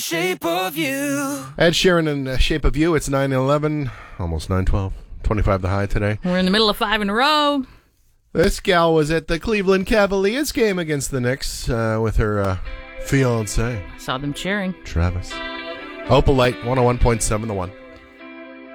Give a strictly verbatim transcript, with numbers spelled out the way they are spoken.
Shape of You. Ed Sheeran in uh, Shape of You. It's nine eleven, almost nine twelve. twenty-five the high today. We're in the middle of five in a row. This gal was at the Cleveland Cavaliers game against the Knicks uh, with her uh, fiance. I saw them cheering. Travis. Opal Light, one oh one point seven The One.